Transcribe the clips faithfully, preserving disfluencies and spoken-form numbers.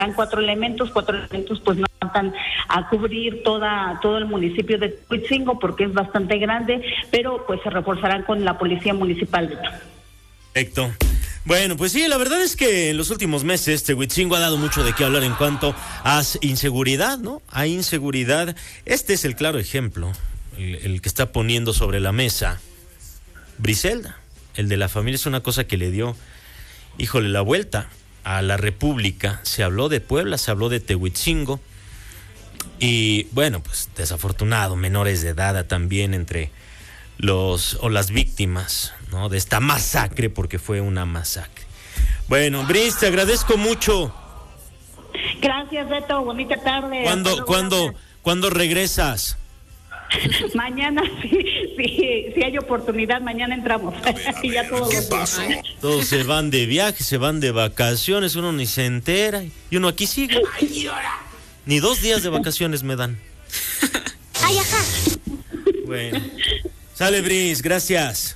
cuatro elementos, cuatro elementos pues no van a cubrir toda todo el municipio de Tehuitzingo porque es bastante grande, pero pues se reforzarán con la policía municipal. Perfecto. Bueno, pues sí, la verdad es que en los últimos meses Tehuitzingo ha dado mucho de qué hablar en cuanto a inseguridad, ¿no? A inseguridad. Este es el claro ejemplo, el, el que está poniendo sobre la mesa Briselda, el de la familia. Es una cosa que le dio, híjole, la vuelta a la República. Se habló de Puebla, se habló de Tehuitzingo y bueno, pues desafortunado, menores de edad también entre los o las víctimas, ¿no? De esta masacre, porque fue una masacre. Bueno, Bris, te agradezco mucho. Gracias, Beto, bonita tarde. ¿Cuándo, ¿cuándo, ¿cuándo regresas? Mañana, sí, sí, si hay oportunidad, mañana entramos. Y ya todos, ¿Qué pasó? Todos se van de viaje, se van de vacaciones, uno ni se entera y uno aquí sigue. Ni dos días de vacaciones me dan. Ay, ajá. Bueno, sale, Bris, gracias.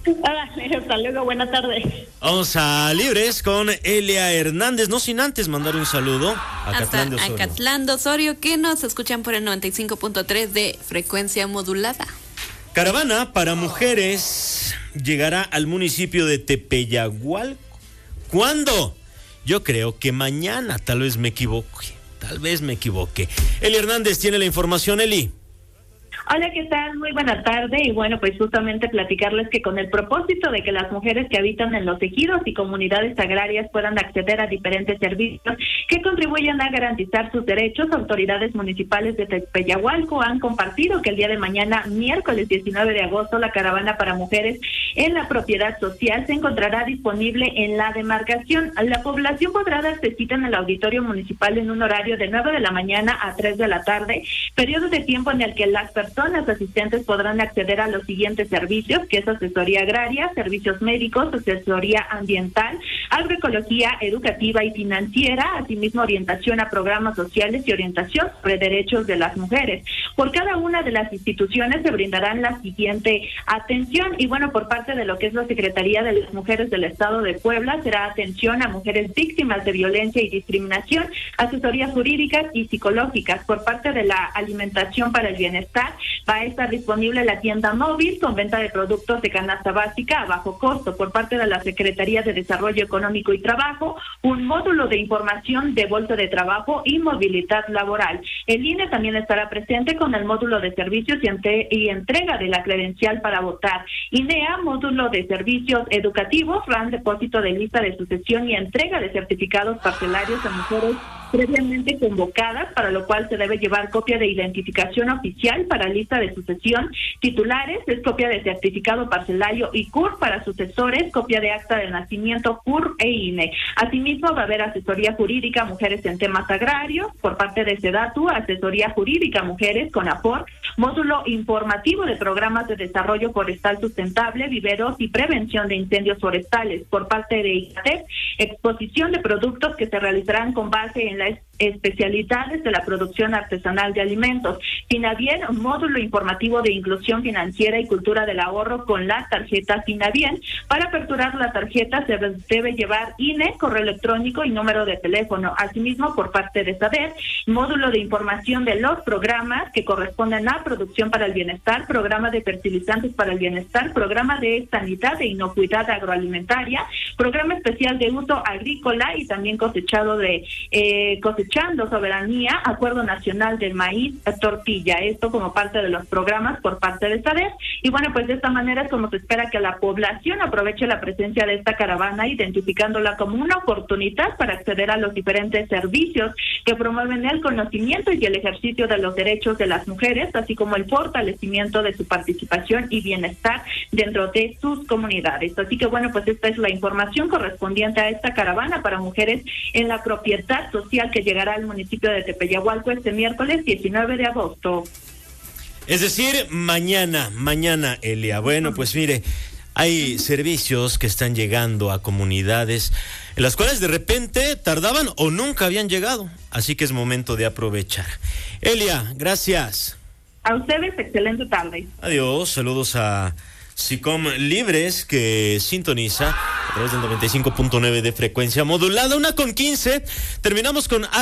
Hasta luego, buena tarde. Vamos a Libres con Elia Hernández, no sin antes mandar un saludo a Hasta Catlán de Osorio. a Catlán de Osorio, que nos escuchan por el noventa y cinco punto tres de frecuencia modulada. Caravana para mujeres llegará al municipio de Tepeyagualco. ¿Cuándo? Yo creo que mañana, tal vez me equivoque, tal vez me equivoque. Eli Hernández tiene la información, Eli. Hola, ¿qué tal? Muy buena tarde y bueno, pues justamente platicarles que con el propósito de que las mujeres que habitan en los ejidos y comunidades agrarias puedan acceder a diferentes servicios que contribuyan a garantizar sus derechos, autoridades municipales de Tepeyagualco han compartido que el día de mañana, miércoles diecinueve de agosto, la caravana para mujeres en la propiedad social se encontrará disponible en la demarcación. La población podrá darse cita en el auditorio municipal en un horario de nueve de la mañana a tres de la tarde, periodo de tiempo en el que las personas Personas asistentes podrán acceder a los siguientes servicios, que es asesoría agraria, servicios médicos, asesoría ambiental, agroecología, educativa y financiera, asimismo orientación a programas sociales y orientación sobre derechos de las mujeres. Por cada una de las instituciones se brindarán la siguiente atención y bueno, por parte de lo que es la Secretaría de las Mujeres del Estado de Puebla, será atención a mujeres víctimas de violencia y discriminación, asesorías jurídicas y psicológicas. Por parte de la Alimentación para el Bienestar, va a estar disponible la tienda móvil con venta de productos de canasta básica a bajo costo. Por parte de la Secretaría de Desarrollo Económico y Trabajo, un módulo de información de bolsa de trabajo y movilidad laboral. El I N E también estará presente con el módulo de servicios y, entre, y entrega de la credencial para votar. I N E A, módulo de servicios educativos, R A N, depósito de lista de sucesión y entrega de certificados parcelarios a mujeres previamente convocadas, para lo cual se debe llevar copia de identificación oficial para lista de sucesión, titulares, es copia de certificado parcelario y C U R para sucesores, copia de acta de nacimiento, C U R e I N E. Asimismo, va a haber asesoría jurídica mujeres en temas agrarios, por parte de SEDATU, asesoría jurídica mujeres con AFOR, módulo informativo de programas de desarrollo forestal sustentable, viveros y prevención de incendios forestales, por parte de ICATEP, exposición de productos que se realizarán con base en las especialidades de la producción artesanal de alimentos. Finabien, módulo informativo de inclusión financiera y cultura del ahorro con la tarjeta Finabien. Para aperturar la tarjeta se debe llevar I N E, correo electrónico y número de teléfono. Asimismo, por parte de SADER, módulo de información de los programas que corresponden a producción para el bienestar, programa de fertilizantes para el bienestar, programa de sanidad e inocuidad agroalimentaria, programa especial de uso agrícola y también cosechado de eh, cosechando soberanía, acuerdo nacional del maíz, tortilla, esto como parte de los programas por parte de SADER. Y bueno, pues de esta manera es como se espera que la población aproveche la presencia de esta caravana, identificándola como una oportunidad para acceder a los diferentes servicios que promueven el conocimiento y el ejercicio de los derechos de las mujeres, así como el fortalecimiento de su participación y bienestar dentro de sus comunidades. Así que bueno, pues esta es la información correspondiente a esta caravana para mujeres en la propiedad social que llegará al municipio de Tepeyagualco este miércoles diecinueve de agosto. Es decir, mañana, mañana, Elia. Bueno, pues mire, hay servicios que están llegando a comunidades en las cuales de repente tardaban o nunca habían llegado. Así que es momento de aprovechar. Elia, gracias. A ustedes, excelente tarde. Adiós, saludos a SICOM Libres, que sintoniza a través del noventa y cinco punto nueve de frecuencia modulada, una con quince. Terminamos con